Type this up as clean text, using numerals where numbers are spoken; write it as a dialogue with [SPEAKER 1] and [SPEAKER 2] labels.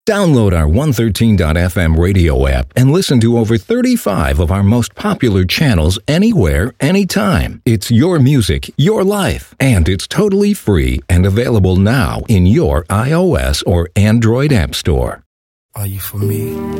[SPEAKER 1] Download our 113.fm radio app and listen to over 35 of our most popular channels anywhere, anytime. It's your music, your life, and it's totally free and available now in your iOS or Android app store.
[SPEAKER 2] Are you for me?